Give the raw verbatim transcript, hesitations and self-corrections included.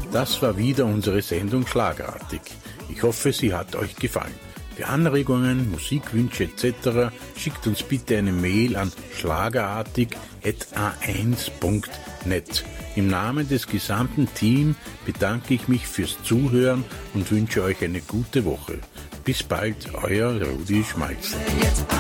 Das war wieder unsere Sendung Schlagerartig. Ich hoffe, sie hat euch gefallen. Für Anregungen, Musikwünsche et cetera schickt uns bitte eine Mail an schlagerartig at a eins punkt net. Im Namen des gesamten Teams bedanke ich mich fürs Zuhören und wünsche euch eine gute Woche. Bis bald, euer Rudi Schmalzl.